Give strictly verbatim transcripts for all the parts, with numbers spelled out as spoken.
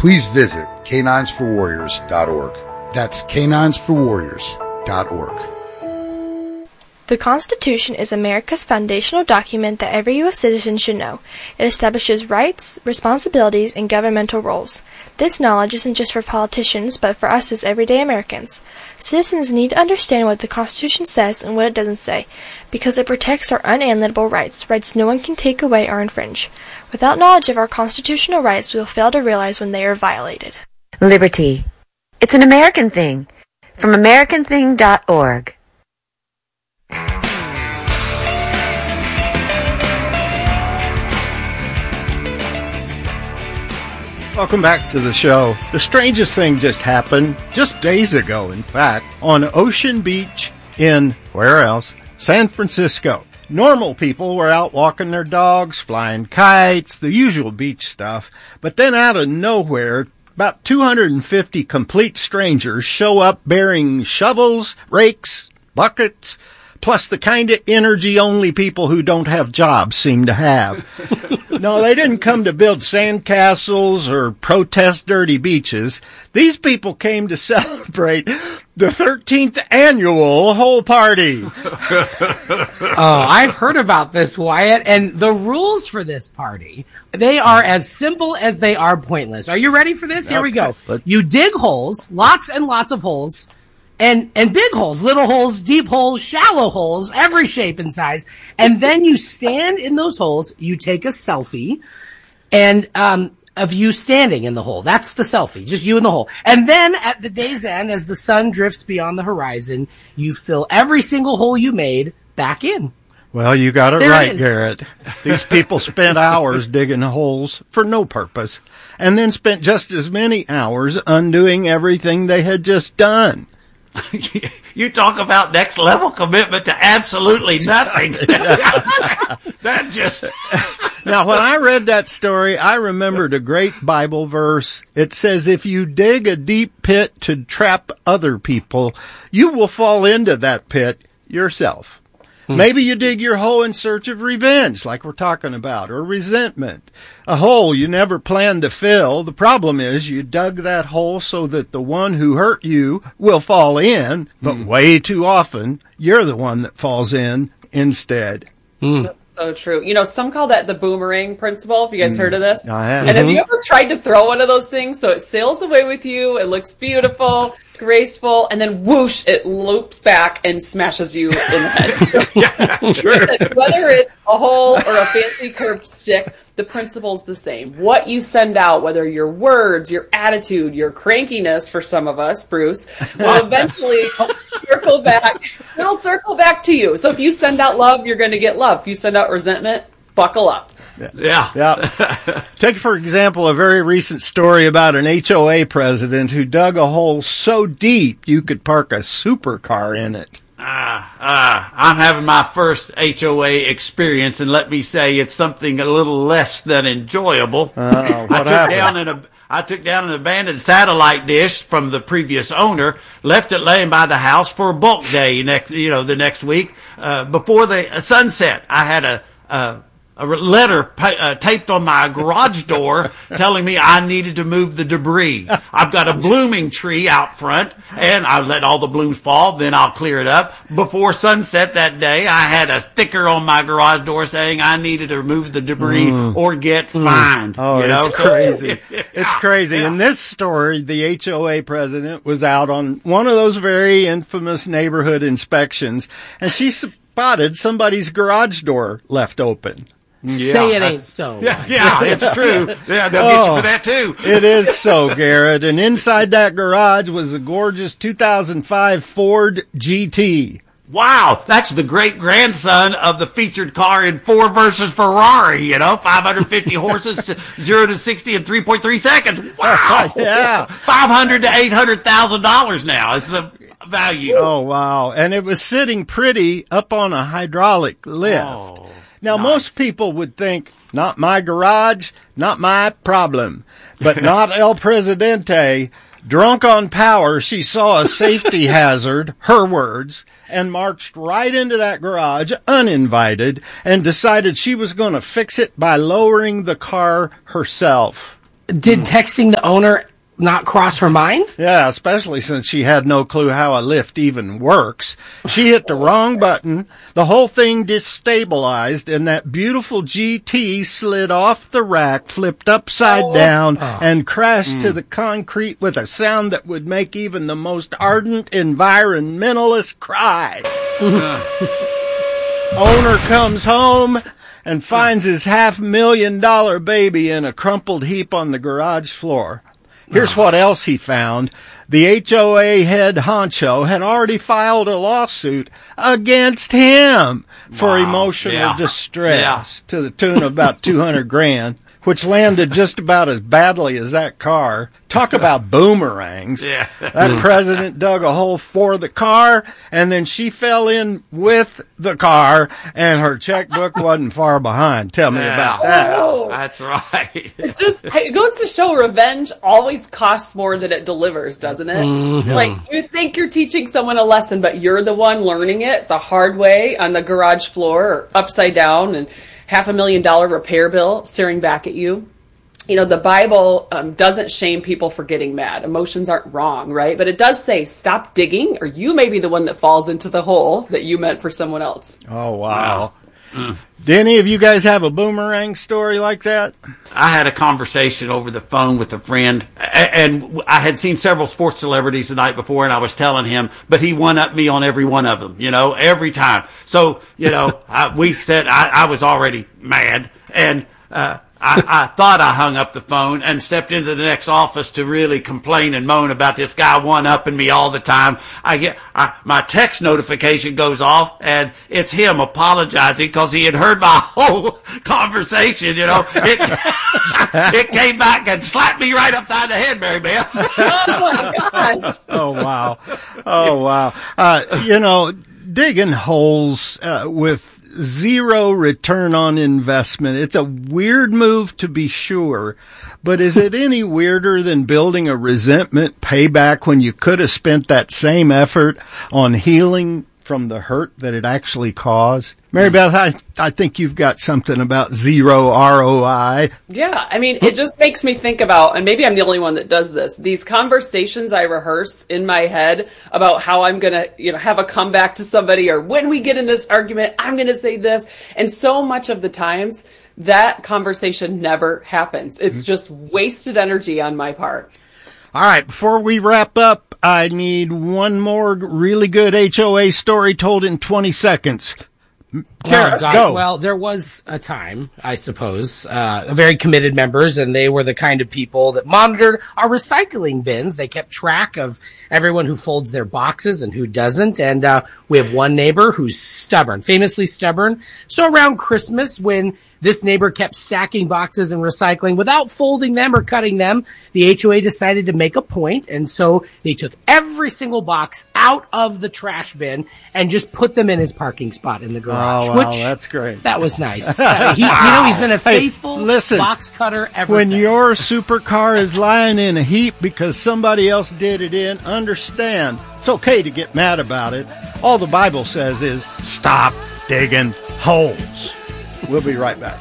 please visit canines for warriors dot org. That's canines for warriors dot org. The Constitution is America's foundational document that every U S citizen should know. It establishes rights, responsibilities, and governmental roles. This knowledge isn't just for politicians, but for us as everyday Americans. Citizens need to understand what the Constitution says and what it doesn't say, because it protects our unalienable rights, rights no one can take away or infringe. Without knowledge of our constitutional rights, we will fail to realize when they are violated. Liberty. It's an American thing. From American thing dot org. Welcome back to the show. The strangest thing just happened, just days ago, in fact, on Ocean Beach in, where else? San Francisco. Normal people were out walking their dogs, flying kites, the usual beach stuff. But then out of nowhere, about two hundred fifty complete strangers show up bearing shovels, rakes, buckets, plus the kind of energy only people who don't have jobs seem to have. No, they didn't come to build sandcastles or protest dirty beaches. These people came to celebrate the thirteenth annual Hole Party. Oh, I've heard about this, Wyatt, and the rules for this party, they are as simple as they are pointless. Are you ready for this? Here we go. You dig holes, lots and lots of holes, And and big holes, little holes, deep holes, shallow holes, every shape and size. And then you stand in those holes, you take a selfie, and um of you standing in the hole. That's the selfie, just you in the hole. And then at the day's end, as the sun drifts beyond the horizon, you fill every single hole you made back in. Well, you got it There right, it is. Garrett. These people spent hours digging holes for no purpose, and then spent just as many hours undoing everything they had just done. You talk about next level commitment to absolutely nothing. That just... Now, when I read that story, I remembered a great Bible verse. It says, if you dig a deep pit to trap other people, you will fall into that pit yourself. Hmm. Maybe you dig your hole in search of revenge, like we're talking about, or resentment. A hole you never planned to fill. The problem is you dug that hole so that the one who hurt you will fall in, but hmm. way too often, you're the one that falls in instead. Hmm. That's so true. You know, some call that the boomerang principle. Have you guys mm. heard of this? I have. And have you ever tried to throw one of those things so it sails away with you, it looks beautiful, graceful, and then whoosh, it loops back and smashes you in the head. Yeah, true. Whether it's a hole or a fancy curved stick, the principle's the same. What you send out, whether your words, your attitude, your crankiness for some of us, Bruce, will eventually circle back. It'll circle back to you. So if you send out love, you're going to get love. If you send out resentment, buckle up. Yeah. Yeah. Take, for example, a very recent story about an H O A president who dug a hole so deep you could park a supercar in it. Ah, ah, I'm having my first H O A experience, and let me say it's something a little less than enjoyable. Uh, what I took happened? down an ab- I took down an abandoned satellite dish from the previous owner, left it laying by the house for a bulk day next, you know, the next week. Uh, before the uh, sunset, I had a, a, a letter pa- uh, taped on my garage door telling me I needed to move the debris. I've got a blooming tree out front, and I let all the blooms fall, then I'll clear it up. Before sunset that day, I had a sticker on my garage door saying I needed to remove the debris mm. or get fined. Oh, you know? it's crazy. Yeah. It's crazy. Yeah. In this story, the H O A president was out on one of those very infamous neighborhood inspections, and she spotted somebody's garage door left open. Yeah, Say it ain't so. Yeah, yeah, it's true. Yeah, they'll get you for that too. It is so, Garrett. And inside that garage was a gorgeous two thousand five Ford G T. Wow, that's the great grandson of the featured car in Ford versus Ferrari. You know, five hundred fifty horses, zero to sixty in three point three seconds. Wow, yeah, five hundred to eight hundred thousand dollars now is the value. Oh wow, and it was sitting pretty up on a hydraulic lift. Oh. Now, nice. Most people would think, not my garage, not my problem. But not El Presidente. Drunk on power, she saw a safety hazard, her words, and marched right into that garage, uninvited, and decided she was going to fix it by lowering the car herself. Did texting the owner not cross her mind? Yeah, especially since she had no clue how a lift even works. She hit the wrong button, the whole thing destabilized, and that beautiful G T slid off the rack, flipped upside oh. down, oh. and crashed mm. to the concrete with a sound that would make even the most ardent environmentalist cry. Owner comes home and finds his half million dollar baby in a crumpled heap on the garage floor. Here's what else he found. The H O A head honcho had already filed a lawsuit against him for wow. emotional yeah. distress yeah. to the tune of about two hundred grand, which landed just about as badly as that car. Talk about boomerangs. Yeah. That president dug a hole for the car, and then she fell in with the car, and her checkbook wasn't far behind. Tell me yeah. about that. Oh, that's right. It's just, it goes to show revenge always costs more than it delivers, doesn't it? Mm-hmm. Like, you think you're teaching someone a lesson, but you're the one learning it the hard way on the garage floor or upside down, and half a million dollar repair bill staring back at you. You know, the Bible um, doesn't shame people for getting mad. Emotions aren't wrong, right? But it does say, stop digging, or you may be the one that falls into the hole that you meant for someone else. Oh, wow. wow. Mm. Do any of you guys have a boomerang story like that? I had a conversation over the phone with a friend, and I had seen several sports celebrities the night before, and I was telling him, but he one-upped me on every one of them, you know, every time. So, you know, I, we said I, I was already mad, and uh I, I thought I hung up the phone and stepped into the next office to really complain and moan about this guy one-upping me all the time. I get I, my text notification goes off, and it's him apologizing because he had heard my whole conversation. You know, it it came back and slapped me right upside the head, Mary Beth. Oh my gosh! Oh wow! Oh wow! Uh, you know, digging holes uh, with zero return on investment. It's a weird move to be sure, but is it any weirder than building a resentment payback when you could have spent that same effort on healing from the hurt that it actually caused? Mary Beth, I, I think you've got something about zero R O I. Yeah, I mean, it just makes me think about, and maybe I'm the only one that does this, these conversations I rehearse in my head about how I'm going to, you know, have a comeback to somebody, or when we get in this argument, I'm going to say this. And so much of the times, that conversation never happens. It's mm-hmm. just wasted energy on my part. All right, before we wrap up, I need one more really good H O A story told in twenty seconds. Tara, oh, gosh. Go. Well, there was a time, I suppose, uh, very committed members, and they were the kind of people that monitored our recycling bins. They kept track of everyone who folds their boxes and who doesn't. And uh, we have one neighbor who's stubborn, famously stubborn. So around Christmas, when this neighbor kept stacking boxes and recycling without folding them or cutting them, the H O A decided to make a point, and so they took every single box out of the trash bin and just put them in his parking spot in the garage. Oh, wow, which, that's great. That was nice. Uh, he, you know, he's been a faithful hey, listen, box cutter ever when since. your supercar is lying in a heap because somebody else did it in, understand, it's okay to get mad about it. All the Bible says is, stop digging holes. We'll be right back.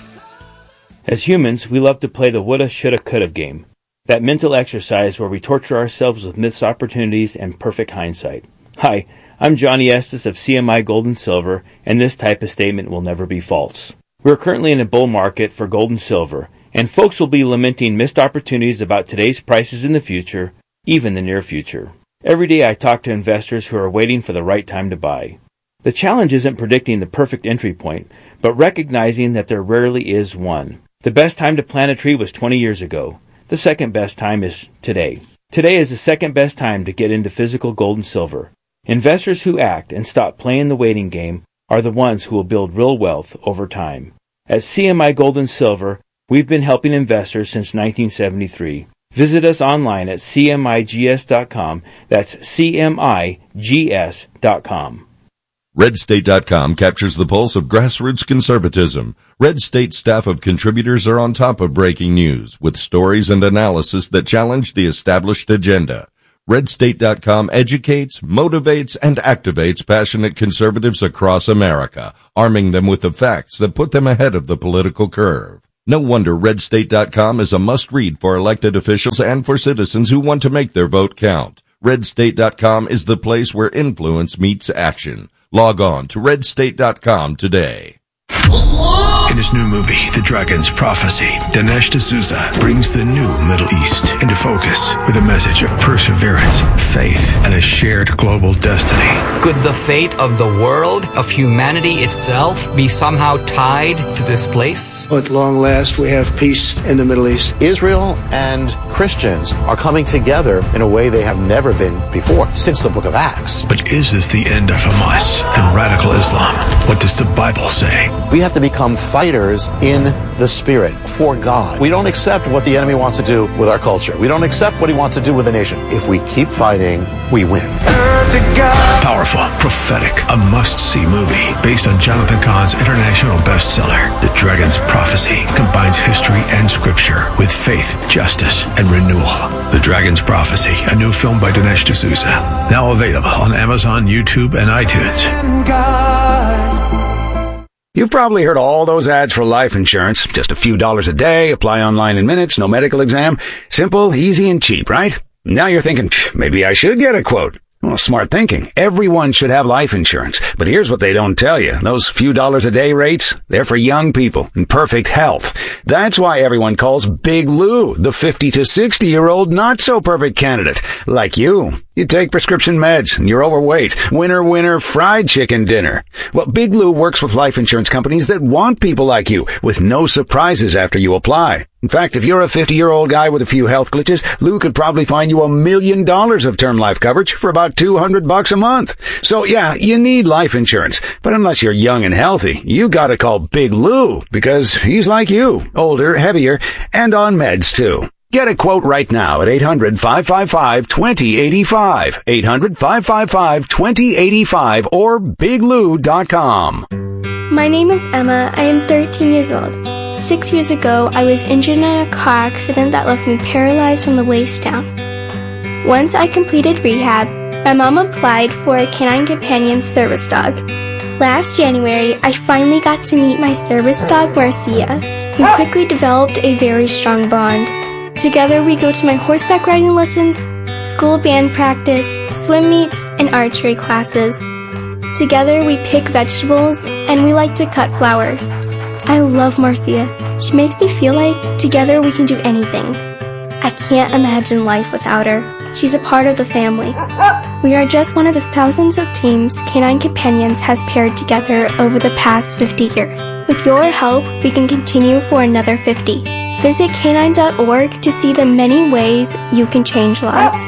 As humans, we love to play the woulda, shoulda, coulda game. That mental exercise where we torture ourselves with missed opportunities and perfect hindsight. Hi, I'm Johnny Estes of C M I Gold and Silver, and this type of statement will never be false. We're currently in a bull market for gold and silver, and folks will be lamenting missed opportunities about today's prices in the future, even the near future. Every day I talk to investors who are waiting for the right time to buy. The challenge isn't predicting the perfect entry point, but recognizing that there rarely is one. The best time to plant a tree was twenty years ago. The second best time is today. Today is the second best time to get into physical gold and silver. Investors who act and stop playing the waiting game are the ones who will build real wealth over time. At C M I Gold and Silver, we've been helping investors since nineteen seventy-three. Visit us online at C M I G S dot com. That's C M I G S dot com. Red State dot com captures the pulse of grassroots conservatism. Red State staff of contributors are on top of breaking news with stories and analysis that challenge the established agenda. Red State dot com educates, motivates, and activates passionate conservatives across America, arming them with the facts that put them ahead of the political curve. No wonder red state dot com is a must-read for elected officials and for citizens who want to make their vote count. red state dot com is the place where influence meets action. Log on to red state dot com today. In his new movie, The Dragon's Prophecy, Dinesh D'Souza brings the new Middle East into focus with a message of perseverance, faith, and a shared global destiny. Could the fate of the world, of humanity itself, be somehow tied to this place? At long last, we have peace in the Middle East. Israel and Christians are coming together in a way they have never been before, since the book of Acts. But is this the end of Hamas and radical Islam? What does the Bible say? We have to become fighters in the spirit for God. We don't accept what the enemy wants to do with our culture. We don't accept what he wants to do with the nation. If we keep fighting, we win. Powerful, prophetic, a must-see movie based on Jonathan Cahn's international bestseller. The Dragon's Prophecy combines history and scripture with faith, justice, and renewal. The Dragon's Prophecy, a new film by Dinesh D'Souza. Now available on Amazon, YouTube, and iTunes. You've probably heard all those ads for life insurance. Just a few dollars a day, apply online in minutes, no medical exam. Simple, easy, and cheap, right? Now you're thinking, maybe I should get a quote. Well, smart thinking. Everyone should have life insurance. But here's what they don't tell you. Those few dollars a day rates, they're for young people in perfect health. That's why everyone calls Big Lou the fifty to sixty year old not so perfect candidate. Like you. You take prescription meds and you're overweight. Winner, winner, fried chicken dinner. Well, Big Lou works with life insurance companies that want people like you with no surprises after you apply. In fact, if you're a fifty-year-old guy with a few health glitches, Lou could probably find you a million dollars of term life coverage for about two hundred bucks a month. So yeah, you need life insurance. But unless you're young and healthy, you gotta call Big Lou because he's like you, older, heavier, and on meds too. Get a quote right now at eight hundred, five five five, two zero eight five, eight hundred, five five five, two zero eight five, or big lou dot com. My name is Emma. I am thirteen years old. Six years ago, I was injured in a car accident that left me paralyzed from the waist down. Once I completed rehab, my mom applied for a Canine Companion service dog. Last January, I finally got to meet my service dog, Marcia, who quickly developed a very strong bond. Together, we go to my horseback riding lessons, school band practice, swim meets, and archery classes. Together, we pick vegetables, and we like to cut flowers. I love Marcia. She makes me feel like together we can do anything. I can't imagine life without her. She's a part of the family. We are just one of the thousands of teams Canine Companions has paired together over the past fifty years. With your help, we can continue for another fifty. Visit canine dot org to see the many ways you can change lives.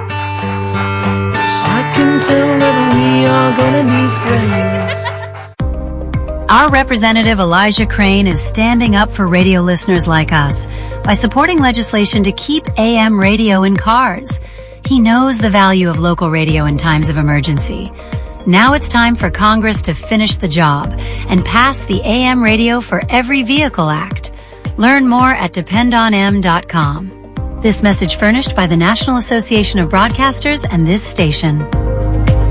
I can tell that we are gonna be friends. Our representative Elijah Crane is standing up for radio listeners like us by supporting legislation to keep A M radio in cars. He knows the value of local radio in times of emergency. Now it's time for Congress to finish the job and pass the A M Radio for Every Vehicle Act. Learn more at depend on m dot com. This message furnished by the National Association of Broadcasters and this station.